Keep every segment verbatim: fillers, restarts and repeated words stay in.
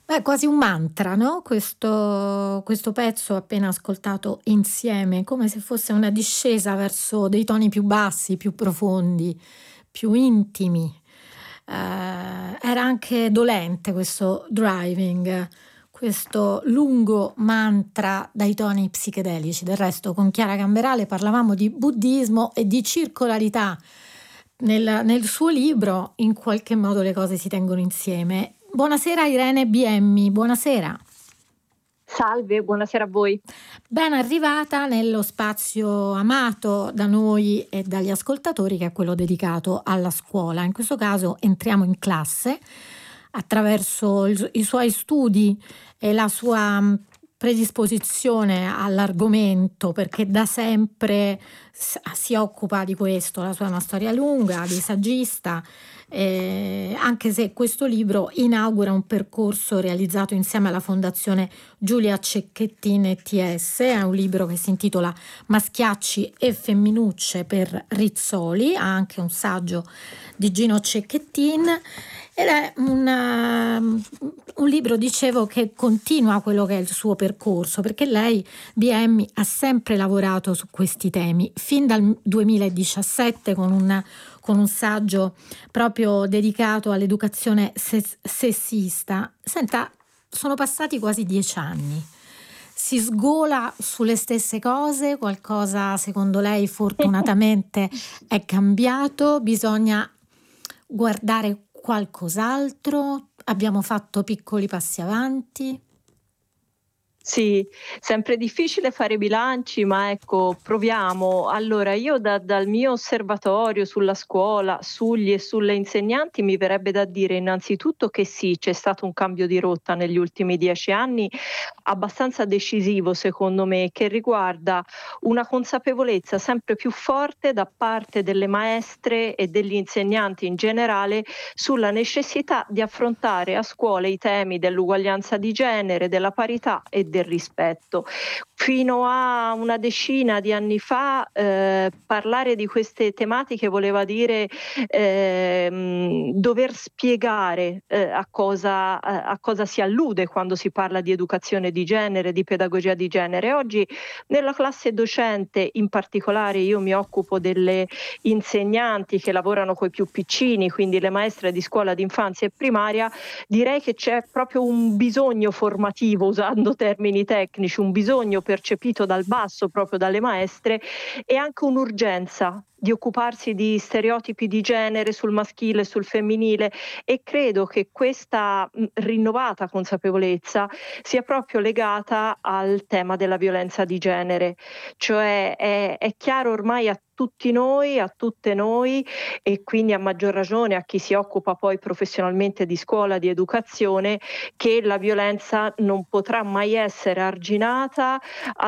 È quasi un mantra, no? Questo, questo pezzo appena ascoltato insieme, come se fosse una discesa verso dei toni più bassi, più profondi, più intimi. Eh, era anche dolente questo driving, questo lungo mantra dai toni psichedelici. Del resto, con Chiara Gamberale parlavamo di buddismo e di circolarità. Nel, nel suo libro, in qualche modo, le cose si tengono insieme. Buonasera Irene Biemmi, buonasera. Salve, buonasera a voi. Ben arrivata nello spazio amato da noi e dagli ascoltatori, che è quello dedicato alla scuola. In questo caso entriamo in classe attraverso il, i suoi studi e la sua predisposizione all'argomento, perché da sempre si occupa di questo. La sua è una storia lunga, di saggista, eh, anche se questo libro inaugura un percorso realizzato insieme alla Fondazione Giulia Cecchettin E T S. È un libro che si intitola Maschiacci e femminucce per Rizzoli, ha anche un saggio di Gino Cecchettin ed è una, un libro, dicevo, che continua quello che è il suo percorso, perché lei, B M, ha sempre lavorato su questi temi fin dal duemiladiciassette con un con un saggio proprio dedicato all'educazione ses- sessista. Senta, sono passati quasi dieci anni. Si sgola sulle stesse cose? Qualcosa, secondo lei, fortunatamente è cambiato? Bisogna guardare qualcos'altro? Abbiamo fatto piccoli passi avanti? Sì, sempre difficile fare bilanci, ma ecco, proviamo. Allora, io da- dal mio osservatorio sulla scuola, sugli e sulle insegnanti, mi verrebbe da dire innanzitutto che sì, c'è stato un cambio di rotta negli ultimi dieci anni, abbastanza decisivo secondo me, che riguarda una consapevolezza sempre più forte da parte delle maestre e degli insegnanti in generale sulla necessità di affrontare a scuola i temi dell'uguaglianza di genere, della parità e del rispetto. Fino a una decina di anni fa eh, parlare di queste tematiche voleva dire ehm, dover spiegare eh, a, cosa, a cosa si allude quando si parla di educazione di genere, di pedagogia di genere. Oggi nella classe docente, in particolare io mi occupo delle insegnanti che lavorano con i più piccini, quindi le maestre di scuola d'infanzia e primaria, direi che c'è proprio un bisogno formativo, usando termini tecnici, un bisogno percepito dal basso proprio dalle maestre e anche un'urgenza di occuparsi di stereotipi di genere sul maschile e sul femminile, e credo che questa mh, rinnovata consapevolezza sia proprio legata al tema della violenza di genere, cioè è, è chiaro ormai a tutti noi, a tutte noi, e quindi a maggior ragione a chi si occupa poi professionalmente di scuola, di educazione, che la violenza non potrà mai essere arginata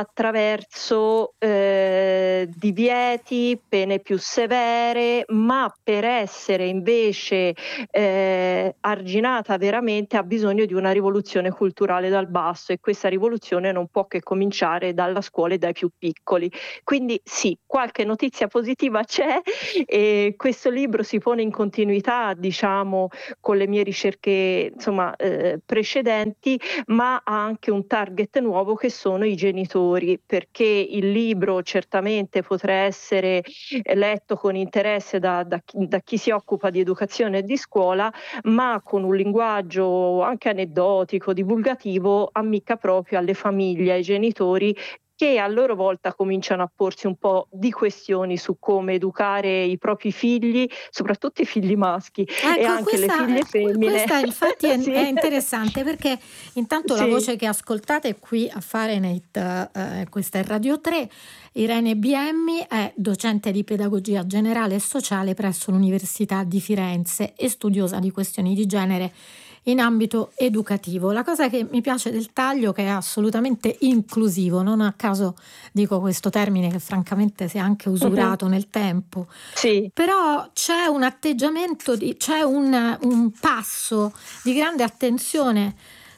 attraverso eh, divieti, pene più severe, ma per essere invece eh, arginata veramente ha bisogno di una rivoluzione culturale dal basso, e questa rivoluzione non può che cominciare dalla scuola e dai più piccoli. Quindi sì, qualche notizia positiva c'è, e questo libro si pone in continuità, diciamo, con le mie ricerche, insomma, eh, precedenti, ma ha anche un target nuovo che sono i genitori, perché il libro certamente potrà essere letto con interesse da, da, chi, da chi si occupa di educazione e di scuola, ma con un linguaggio anche aneddotico, divulgativo, ammicca proprio alle famiglie, ai genitori, che a loro volta cominciano a porsi un po' di questioni su come educare i propri figli, soprattutto i figli maschi e Ecco, anche le questa, figlie femmine. questa infatti è, è Sì, interessante, perché intanto la sì. voce che ascoltate è qui a Fahrenheit, eh, questa è Radio tre. Irene Biemmi è docente di pedagogia generale e sociale presso l'Università di Firenze e studiosa di questioni di genere in ambito educativo. La cosa che mi piace del taglio è che è assolutamente inclusivo, non a caso dico questo termine che francamente si è anche Mhm. usurato nel tempo. Sì. Però c'è un atteggiamento, di, c'è un, un passo di grande attenzione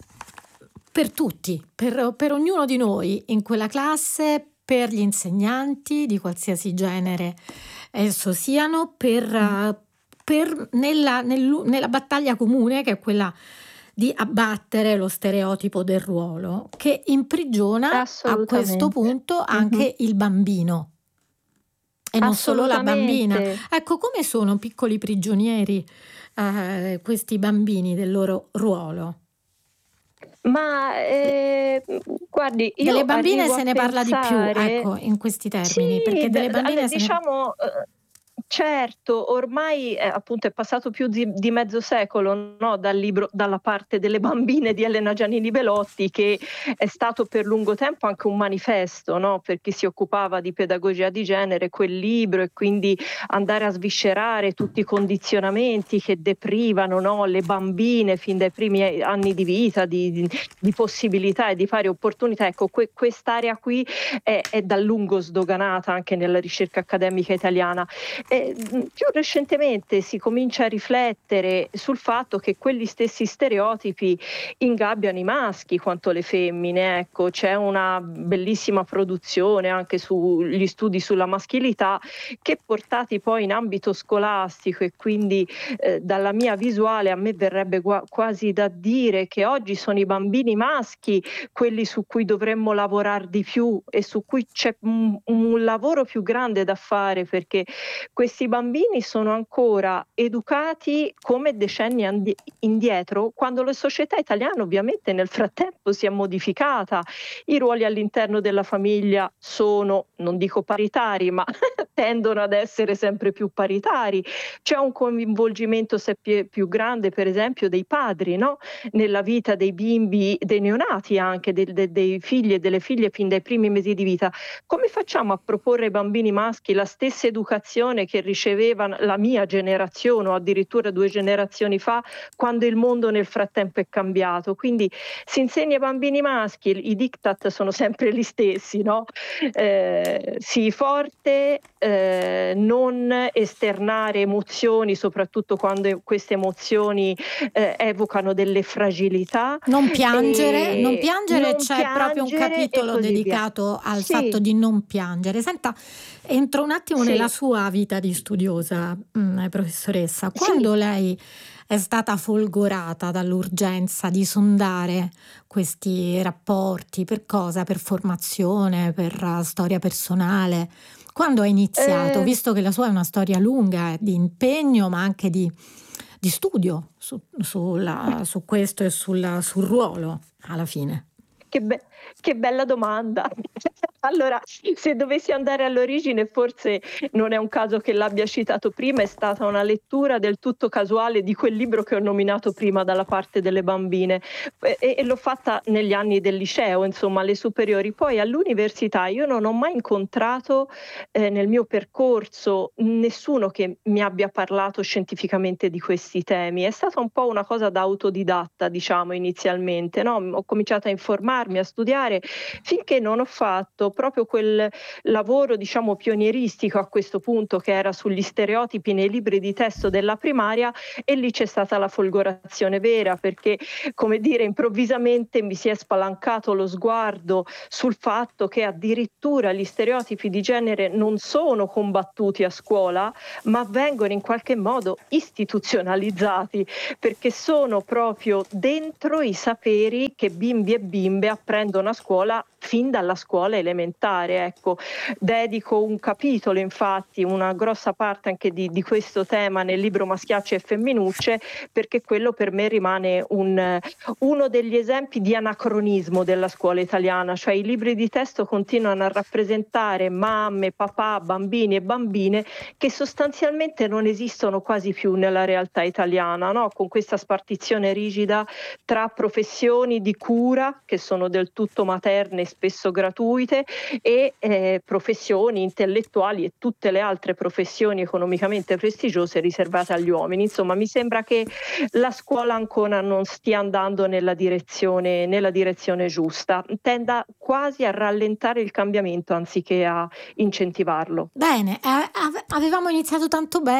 per tutti, per, per ognuno di noi in quella classe, per gli insegnanti di qualsiasi genere esso siano, per, per nella, nel- nella battaglia comune, che è quella di abbattere lo stereotipo del ruolo che imprigiona a questo Assolutamente. punto Mh-mh. anche il bambino e non solo la bambina. Assolutamente. Ecco, come sono piccoli prigionieri, ehm, questi bambini del loro ruolo? Ma, ehm, guardi, Delle io bambine arrivo a se ne parla di più, pensare ecco, in questi sì, termini, perché d delle d allora bambine se ne diciamo, uhm, certo, ormai, ehm, appunto è passato più zi di mezzo secolo, no, dal libro "Dalla parte delle bambine" di Elena Giannini Belotti, che è stato per lungo tempo anche un manifesto, no, per chi si occupava di pedagogia di genere, quel libro, e quindi andare a sviscerare tutti i condizionamenti che deprivano, no, le bambine fin dai primi e anni di vita di di di possibilità e di pari opportunità. Ecco, que quest'area qui è è da lungo sdoganata anche nella ricerca accademica italiana. E, mhmm, più recentemente si comincia a riflettere sul fatto che quegli stessi stereotipi ingabbiano i maschi quanto le femmine, ecco. C'è una bellissima produzione anche sugli studi sulla maschilità che, portati poi in ambito scolastico e quindi, ehm, dalla mia visuale, a me verrebbe gua quasi da dire che oggi sono i bambini maschi quelli su cui dovremmo lavorar di più e su cui c'è un un lavoro più grande da fare, perché questi bambini sono ancora educati come decenni andi indietro, quando la società italiana ovviamente nel frattempo si è modificata. I ruoli all'interno della famiglia sono, non dico paritari, ma tendono ad essere sempre più paritari. C'è un coinvolgimento sempre più grande, per esempio, dei padri, no, nella vita dei bimbi, dei neonati anche, del de dei figli e delle figlie fin dai primi mesi di vita. Come facciamo a proporre ai bambini maschi la stessa educazione che ricevevan la mia generazione o addirittura due generazioni fa, quando il mondo nel frattempo è cambiato? Quindi si insegna ai bambini maschi, i diktat sono sempre gli stessi, no, ehm, sii forte, ehm, non esternare emozioni, soprattutto quando e queste emozioni, ehm, evocano delle fragilità, Non piangere, non ehm, piangere, non c'è proprio un piangere e capitolo così via. dedicato al fatto Sì, di non piangere. Senta, entro un attimo nella sì, sua vita di studiosa, mhmm, professoressa. sì. Quando lei è stata folgorata dall'urgenza di sondare questi rapporti, per cosa? Per formazione, per eh, storia personale? Quando ha iniziato? Ehm Visto che la sua è una storia lunga, eh, di impegno, ma anche di di studio su sulla su questo e sul sul ruolo alla fine. Che be che bella domanda. Allora, se dovessi andare all'origine, forse non è un caso che l'abbia citato prima, è stata una lettura del tutto casuale di quel libro che ho nominato prima, "Dalla parte delle bambine", e e e l'ho fatta negli anni del liceo, insomma alle superiori. Poi all'università io non ho mai incontrato, ehm, nel mio percorso, nessuno che mi abbia parlato scientificamente di questi temi. È stata un po' una cosa da autodidatta, diciamo, inizialmente, no, ho cominciato a informarmi, a studiare, finché non ho fatto proprio quel lavoro, diciamo, pionieristico a questo punto, che era sugli stereotipi nei libri di testo della primaria, e lì c'è stata la folgorazione vera, perché, come dire, improvvisamente mi si è spalancato lo sguardo sul fatto che addirittura gli stereotipi di genere non sono combattuti a scuola, ma vengono in qualche modo istituzionalizzati, perché sono proprio dentro i saperi che bimbi e bimbe apprendono a scuola fin dalla scuola elementare, ecco. Dedico un capitolo, infatti, una grossa parte anche di di questo tema nel libro "Maschiacci e femminucce", perché quello per me rimane un uno degli esempi di anacronismo della scuola italiana, cioè i libri di testo continuano a rappresentare mamme, papà, bambini e bambine che sostanzialmente non esistono quasi più nella realtà italiana, no, con questa spartizione rigida tra professioni di cura, che sono del tutto materne e spesso gratuite, e eh, professioni intellettuali e tutte le altre professioni economicamente prestigiose riservate agli uomini. Insomma, mi sembra che la scuola ancora non stia andando nella direzione, nella direzione giusta, tenda quasi a rallentare il cambiamento anziché a incentivarlo. Bene, a ave avevamo iniziato tanto bene.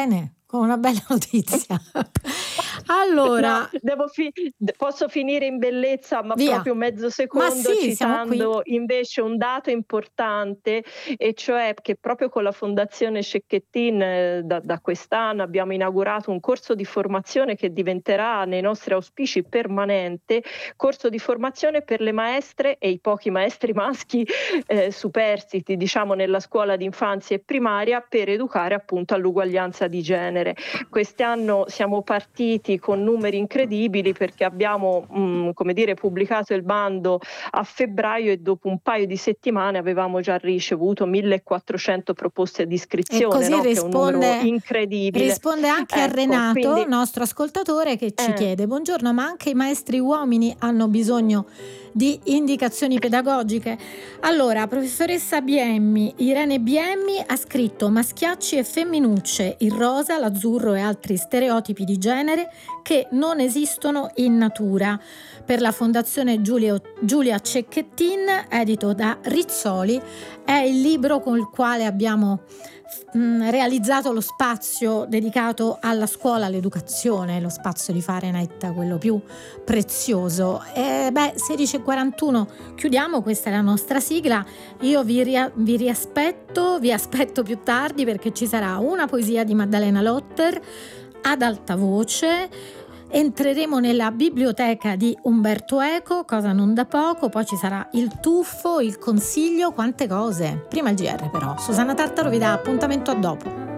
con una bella notizia. Allora, no, devo fi- posso finire in bellezza, ma via. proprio mezzo secondo, sì, citando invece un dato importante, e cioè che proprio con la Fondazione Cecchettin eh, da, da quest'anno abbiamo inaugurato un corso di formazione che diventerà nei nostri auspici permanente, corso di formazione per le maestre e i pochi maestri maschi eh, superstiti, diciamo, nella scuola di infanzia e primaria, per educare appunto all'uguaglianza di genere. Quest'anno siamo partiti con numeri incredibili, perché abbiamo mh, come dire, pubblicato il bando a febbraio e dopo un paio di settimane avevamo già ricevuto millequattrocento proposte di iscrizione, e così no? Che è un numero risponde, incredibile. risponde anche a Ecco, Renato, quindi, nostro ascoltatore, che ci eh, chiede: buongiorno, ma anche i maestri uomini hanno bisogno di indicazioni pedagogiche? Allora, professoressa Biemmi, Irene Biemmi ha scritto: maschiacci e femminucce, il rosa, l'azzurro e altri stereotipi di genere che non esistono in natura, per la Fondazione Giulio, Giulia Cecchettin, edito da Rizzoli. È il libro con il quale abbiamo mh, realizzato lo spazio dedicato alla scuola, all'educazione, lo spazio di Fahrenheit, quello più prezioso. E beh, sedici e quarantuno chiudiamo, questa è la nostra sigla. Io vi, ria- vi riaspetto, vi aspetto più tardi, perché ci sarà una poesia di Maddalena Lotter ad alta voce. Entreremo nella biblioteca di Umberto Eco, cosa non da poco, poi ci sarà il tuffo, il consiglio, quante cose. Prima il G R però. Susanna Tartaro vi dà appuntamento a dopo.